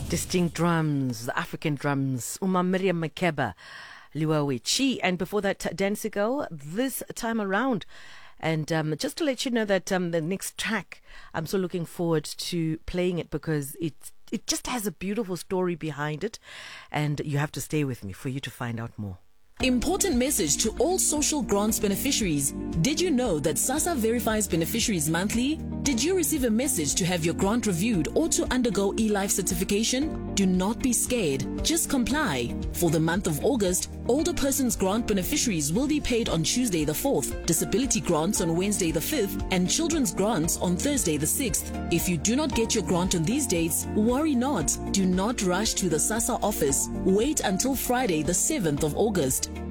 Distinct drums, the African drums, Uma Miriam Makeba, Liwawe Chi, and before that, Dansigo, this time around. And just to let you know that the next track, I'm so looking forward to playing it because it just has a beautiful story behind it, and you have to stay with me for you to find out more. Important message to all social grants beneficiaries. Did you know that SASSA verifies beneficiaries monthly? Did you receive a message to have your grant reviewed or to undergo eLife certification? Do not be scared. Just comply. For the month of August, older persons grant beneficiaries will be paid on Tuesday the 4th, disability grants on Wednesday the 5th, and children's grants on Thursday the 6th. If you do not get your grant on these dates, worry not. Do not rush to the SASSA office. Wait until Friday the 7th of August.